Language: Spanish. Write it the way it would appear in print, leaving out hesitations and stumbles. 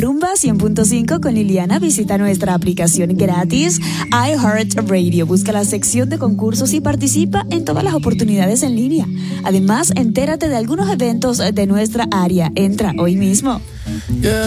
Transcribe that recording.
Rumba 100.5 con Liliana. Visita nuestra aplicación gratis iHeartRadio. Busca la sección de concursos y participa en todas las oportunidades en línea. Además, entérate de algunos eventos de nuestra área. Entra hoy mismo.